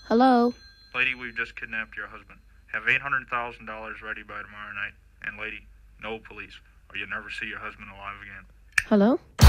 Hello? Lady, we've just kidnapped your husband. Have $800,000 ready by tomorrow night. And lady, no police, or you'll never see your husband alive again. Hello?